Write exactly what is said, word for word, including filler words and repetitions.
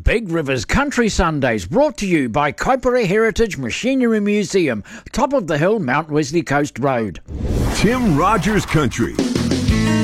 Big Rivers Country Sundays, brought to you by Kaipere Heritage Machinery Museum, top of the hill, Mount Wesley Coast Road. Tim Rogers Country.